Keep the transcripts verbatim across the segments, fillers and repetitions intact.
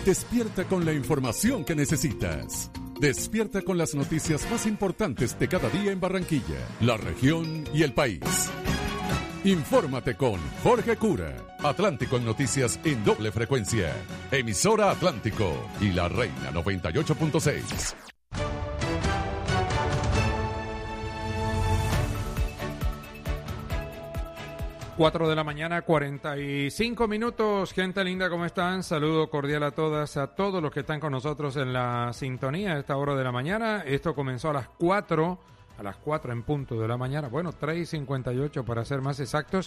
Despierta con la información que necesitas. Despierta con las noticias más importantes de cada día en Barranquilla, la región y el país. Infórmate con Jorge Cura. Atlántico en noticias en doble frecuencia. Emisora Atlántico y La Reina noventa y ocho punto seis. Cuatro de la mañana, cuarenta y cinco minutos. Gente linda, ¿cómo están? Saludo cordial a todas, a todos los que están con nosotros en la sintonía a esta hora de la mañana. Esto comenzó a las cuatro, a las cuatro en punto de la mañana. Bueno, tres y cincuenta y ocho para ser más exactos.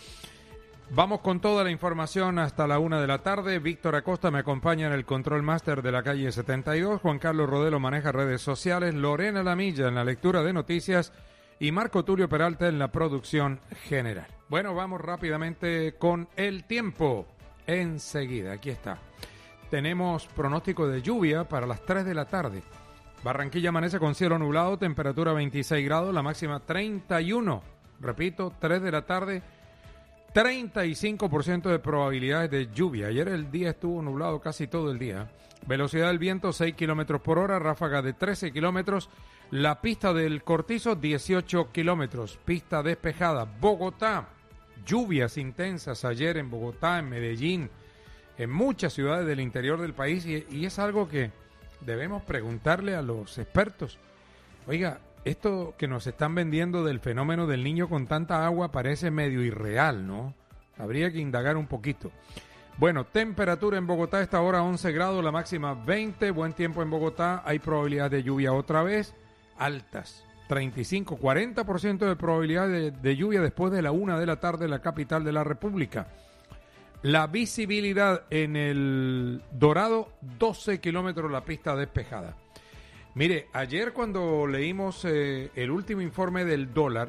Vamos con toda la información hasta la una de la tarde. Víctor Acosta me acompaña en el Control Master de la calle setenta y dos. Juan Carlos Rodelo maneja redes sociales. Lorena Lamilla en la lectura de noticias. Y Marco Tulio Peralta en la producción general. Bueno, vamos rápidamente con el tiempo. Enseguida, aquí está. Tenemos pronóstico de lluvia para las tres de la tarde. Barranquilla amanece con cielo nublado, temperatura veintiséis grados, la máxima treinta y uno. Repito, tres de la tarde, treinta y cinco por ciento de probabilidades de lluvia. Ayer el día estuvo nublado casi todo el día. Velocidad del viento seis kilómetros por hora, ráfaga de trece kilómetros. La pista del Cortizo, dieciocho kilómetros. Pista despejada. Bogotá, lluvias intensas ayer en Bogotá, en Medellín, en muchas ciudades del interior del país. Y, y es algo que debemos preguntarle a los expertos. Oiga, esto que nos están vendiendo del fenómeno del niño con tanta agua parece medio irreal, ¿no? Habría que indagar un poquito. Bueno, temperatura en Bogotá a esta hora once grados, la máxima veinte. Buen tiempo en Bogotá. Hay probabilidad de lluvia otra vez. Altas, treinta y cinco, cuarenta por ciento de probabilidad de, de lluvia después de la una de la tarde en la capital de la República. La visibilidad en el Dorado, doce kilómetros la pista despejada. Mire, ayer cuando leímos eh, el último informe del dólar,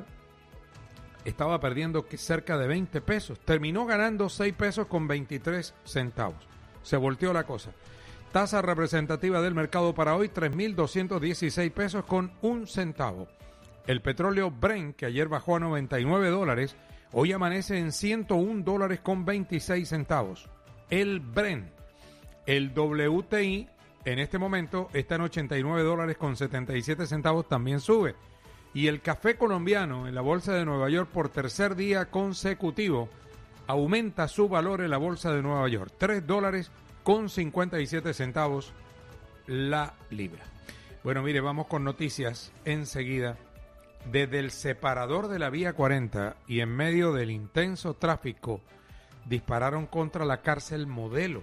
estaba perdiendo cerca de veinte pesos. Terminó ganando seis pesos con veintitrés centavos. Se volteó la cosa. Tasa representativa del mercado para hoy, tres mil doscientos dieciséis pesos con un centavo. El petróleo Brent, que ayer bajó a noventa y nueve dólares, hoy amanece en ciento un dólares con veintiséis centavos. El Brent, el W T I, en este momento está en ochenta y nueve dólares con setenta y siete centavos, también sube. Y el café colombiano en la bolsa de Nueva York por tercer día consecutivo aumenta su valor en la bolsa de Nueva York, tres dólares con cincuenta y siete centavos la libra. Bueno, mire, vamos con noticias enseguida. Desde el separador de la vía cuarenta y en medio del intenso tráfico, dispararon contra la cárcel Modelo.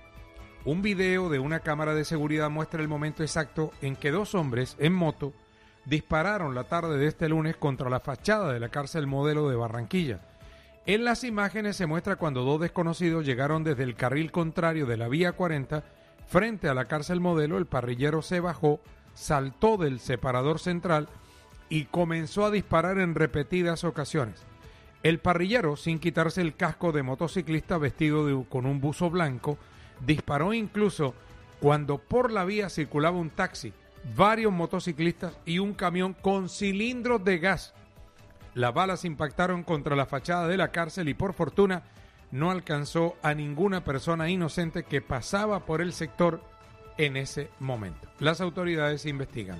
Un video de una cámara de seguridad muestra el momento exacto en que dos hombres en moto dispararon la tarde de este lunes contra la fachada de la cárcel Modelo de Barranquilla. En las imágenes se muestra cuando dos desconocidos llegaron desde el carril contrario de la vía cuarenta frente a la cárcel Modelo. El parrillero se bajó, saltó del separador central y comenzó a disparar en repetidas ocasiones. El parrillero, sin quitarse el casco de motociclista vestido de, con un buzo blanco, disparó incluso cuando por la vía circulaba un taxi, varios motociclistas y un camión con cilindros de gas. Las balas impactaron contra la fachada de la cárcel y por fortuna no alcanzó a ninguna persona inocente que pasaba por el sector en ese momento. Las autoridades investigan.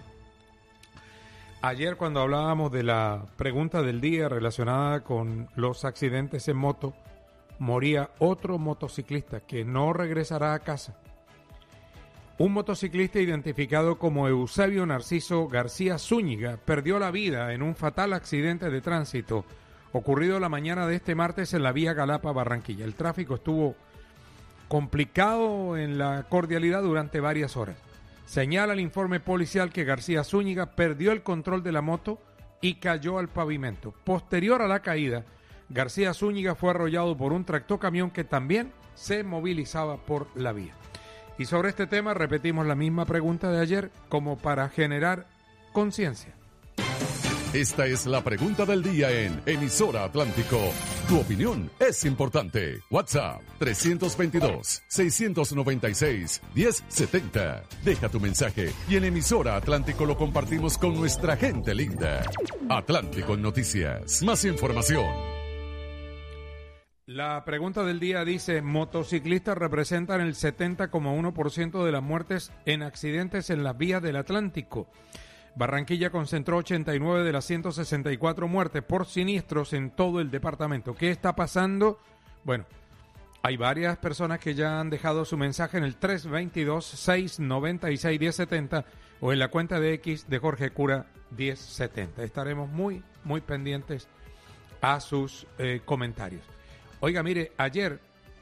Ayer cuando hablábamos de la pregunta del día relacionada con los accidentes en moto, moría otro motociclista que no regresará a casa. Un motociclista identificado como Eusebio Narciso García Zúñiga perdió la vida en un fatal accidente de tránsito ocurrido la mañana de este martes en la vía Galapa-Barranquilla. El tráfico estuvo complicado en la cordialidad durante varias horas. Señala el informe policial que García Zúñiga perdió el control de la moto y cayó al pavimento. Posterior a la caída, García Zúñiga fue arrollado por un tractocamión que también se movilizaba por la vía. Y sobre este tema repetimos la misma pregunta de ayer como para generar conciencia. Esta es la pregunta del día en Emisora Atlántico. Tu opinión es importante. WhatsApp tres veintidós, seiscientos noventa y seis, diez setenta. Deja tu mensaje y en Emisora Atlántico lo compartimos con nuestra gente linda. Atlántico Noticias. Más información. La pregunta del día dice, motociclistas representan el setenta coma uno por ciento de las muertes en accidentes en las vías del Atlántico. Barranquilla concentró ochenta y nueve de las ciento sesenta y cuatro muertes por siniestros en todo el departamento. ¿Qué está pasando? Bueno, hay varias personas que ya han dejado su mensaje en el tres dos dos, seis nueve seis, uno cero siete cero o en la cuenta de X de Jorge Cura diez setenta. Estaremos muy, muy pendientes a sus eh, comentarios. Oiga, mire, ayer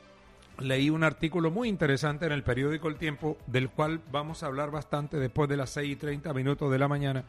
leí un artículo muy interesante en el periódico El Tiempo, del cual vamos a hablar bastante después de las seis y treinta minutos de la mañana,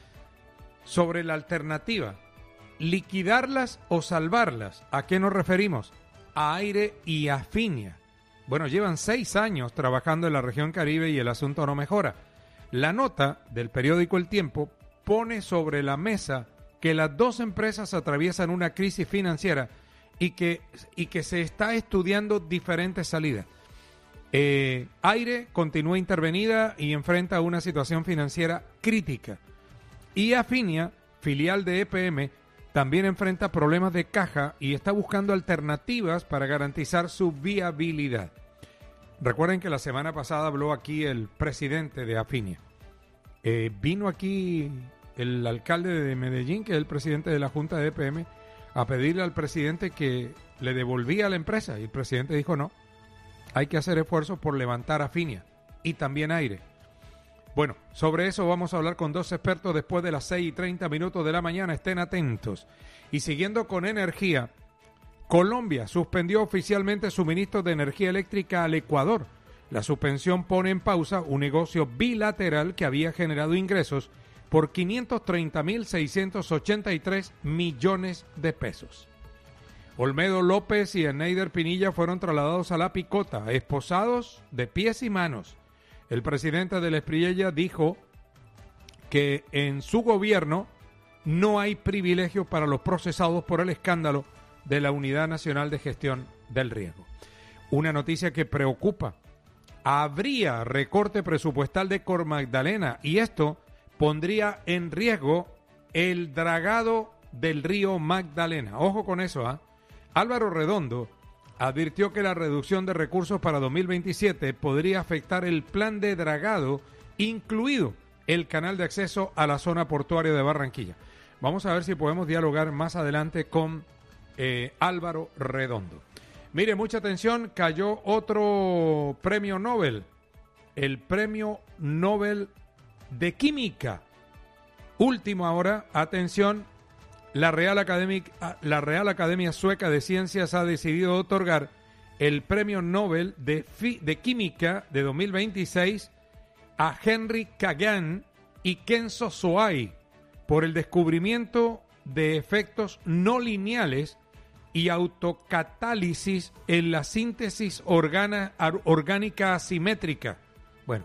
sobre la alternativa, liquidarlas o salvarlas. ¿A qué nos referimos? A Aire y a Finia. Bueno, llevan seis años trabajando en la región Caribe y el asunto no mejora. La nota del periódico El Tiempo pone sobre la mesa que las dos empresas atraviesan una crisis financiera y que, y que se está estudiando diferentes salidas. Eh, Aire continúa intervenida y enfrenta una situación financiera crítica. Y Afinia, filial de E P M, también enfrenta problemas de caja y está buscando alternativas para garantizar su viabilidad. Recuerden que la semana pasada habló aquí el presidente de Afinia. Eh, vino aquí el alcalde de Medellín, que es el presidente de la Junta de E P M, a pedirle al presidente que le devolvía a la empresa. Y el presidente dijo no, hay que hacer esfuerzos por levantar Afinia y también Aire. Bueno, sobre eso vamos a hablar con dos expertos después de las seis y treinta minutos de la mañana. Estén atentos. Y siguiendo con energía, Colombia suspendió oficialmente suministros de energía eléctrica al Ecuador. La suspensión pone en pausa un negocio bilateral que había generado ingresos por quinientos treinta mil seiscientos ochenta y tres millones de pesos. Olmedo López y Eneider Pinilla fueron trasladados a La Picota, esposados de pies y manos. El presidente de la Espriella dijo que en su gobierno no hay privilegios para los procesados por el escándalo de la Unidad Nacional de Gestión del Riesgo. Una noticia que preocupa. Habría recorte presupuestal de Cor Magdalena y esto pondría en riesgo el dragado del río Magdalena. Ojo con eso, ¿ah? ¿eh? Álvaro Redondo advirtió que la reducción de recursos para dos mil veintisiete podría afectar el plan de dragado, incluido el canal de acceso a la zona portuaria de Barranquilla. Vamos a ver si podemos dialogar más adelante con eh, Álvaro Redondo. Mire, mucha atención, cayó otro premio Nobel, el premio Nobel de Química. Último ahora, atención, la Real Academia, la Real Academia Sueca de Ciencias ha decidido otorgar el premio Nobel de, Fi, de Química de dos mil veintiséis a Henry Kagan y Kenzo Soai por el descubrimiento de efectos no lineales y autocatálisis en la síntesis organa, orgánica asimétrica. Bueno,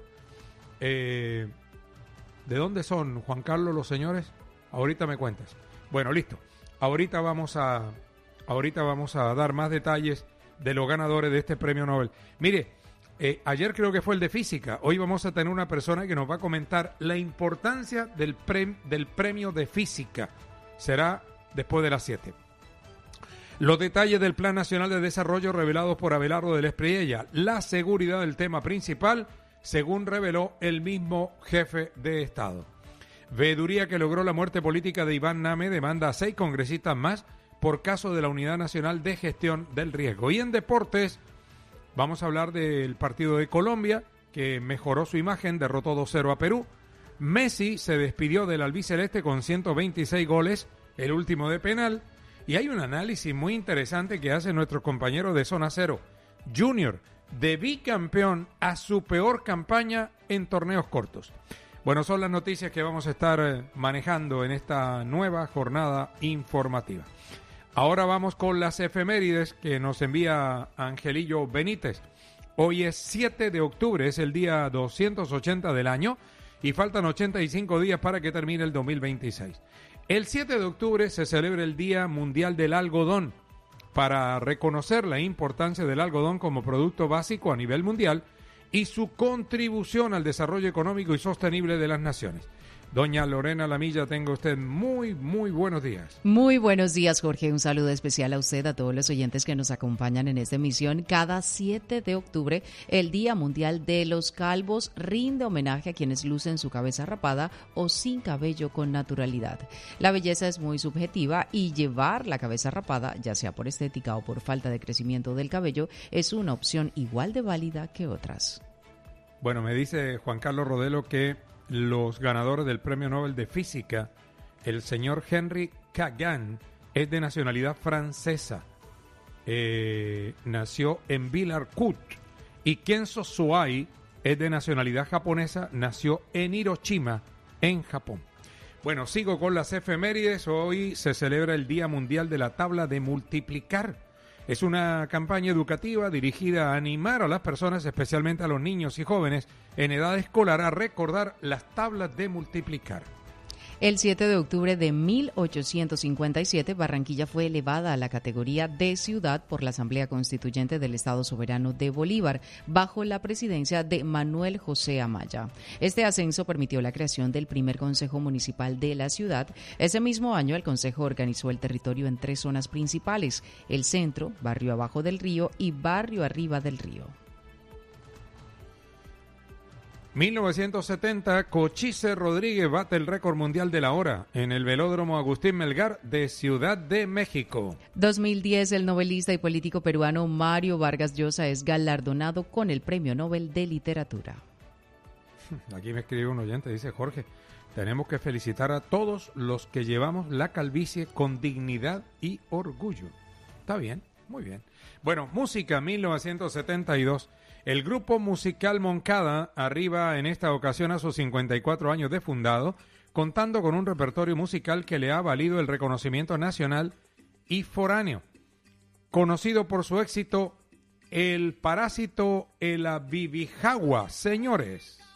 eh, ¿de dónde son, Juan Carlos, los señores? Ahorita me cuentas. Bueno, listo. Ahorita vamos a, ahorita vamos a dar más detalles de los ganadores de este premio Nobel. Mire, eh, ayer creo que fue el de física. Hoy vamos a tener una persona que nos va a comentar la importancia del, pre, del premio de física. Será después de las siete. Los detalles del Plan Nacional de Desarrollo revelados por Abelardo de la Espriella. La seguridad del tema principal, según reveló el mismo jefe de Estado. Veeduría que logró la muerte política de Iván Name demanda a seis congresistas más por caso de la Unidad Nacional de Gestión del Riesgo. Y en deportes vamos a hablar del partido de Colombia, que mejoró su imagen, derrotó dos cero a Perú. Messi se despidió del albiceleste con ciento veintiséis goles, el último de penal. Y hay un análisis muy interesante que hace nuestro compañero de Zona Cero, Junior, de bicampeón a su peor campaña en torneos cortos. Bueno, son las noticias que vamos a estar manejando en esta nueva jornada informativa. Ahora vamos con las efemérides que nos envía Angelillo Benítez. Hoy es siete de octubre, es el día doscientos ochenta del año y faltan ochenta y cinco días para que termine el dos mil veintiséis. El siete de octubre se celebra el Día Mundial del Algodón para reconocer la importancia del algodón como producto básico a nivel mundial y su contribución al desarrollo económico y sostenible de las naciones. Doña Lorena Lamilla, tenga usted muy, muy buenos días. Muy buenos días, Jorge. Un saludo especial a usted, a todos los oyentes que nos acompañan en esta emisión. Cada siete de octubre, el Día Mundial de los Calvos rinde homenaje a quienes lucen su cabeza rapada o sin cabello con naturalidad. La belleza es muy subjetiva y llevar la cabeza rapada, ya sea por estética o por falta de crecimiento del cabello, es una opción igual de válida que otras. Bueno, me dice Juan Carlos Rodelo que los ganadores del Premio Nobel de Física, el señor Henry Kagan, es de nacionalidad francesa. Eh, nació en Villars-Cotterêts. Y Kenzo Suai es de nacionalidad japonesa, nació en Hiroshima, en Japón. Bueno, sigo con las efemérides. Hoy se celebra el Día Mundial de la Tabla de Multiplicar. Es una campaña educativa dirigida a animar a las personas, especialmente a los niños y jóvenes en edad escolar, a recordar las tablas de multiplicar. El siete de octubre de mil ochocientos cincuenta y siete, Barranquilla fue elevada a la categoría de ciudad por la Asamblea Constituyente del Estado Soberano de Bolívar, bajo la presidencia de Manuel José Amaya. Este ascenso permitió la creación del primer Consejo Municipal de la ciudad. Ese mismo año, el Consejo organizó el territorio en tres zonas principales: el centro, barrio abajo del río y barrio arriba del río. mil novecientos setenta, Cochise Rodríguez bate el récord mundial de la hora en el velódromo Agustín Melgar de Ciudad de México. dos mil diez, el novelista y político peruano Mario Vargas Llosa es galardonado con el Premio Nobel de Literatura. Aquí me escribe un oyente, dice: Jorge, tenemos que felicitar a todos los que llevamos la calvicie con dignidad y orgullo. Está bien, muy bien. Bueno, música, mil novecientos setenta y dos. El grupo musical Moncada arriba en esta ocasión a sus cincuenta y cuatro años de fundado, contando con un repertorio musical que le ha valido el reconocimiento nacional y foráneo. Conocido por su éxito, El Parásito El Abibijagua, señores.